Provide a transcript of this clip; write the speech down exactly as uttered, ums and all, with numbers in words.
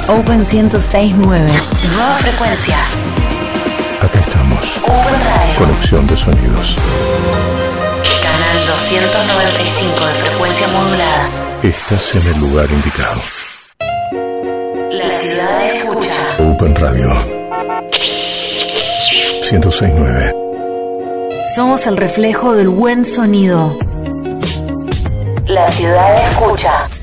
Open ciento seis punto nueve. Nueva frecuencia. Acá estamos. Open Radio. Conexión de sonidos. Canal doscientos noventa y cinco de frecuencia modulada. Estás en el lugar indicado. La ciudad escucha. Open Radio. ciento seis punto nueve. Somos el reflejo del buen sonido. La ciudad escucha.